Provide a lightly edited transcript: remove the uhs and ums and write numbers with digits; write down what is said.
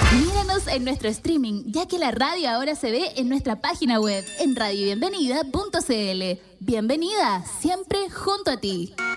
Míranos en nuestro streaming, ya que la radio ahora se ve en nuestra página web, en radiobienvenida.cl. Bienvenida, siempre junto a ti.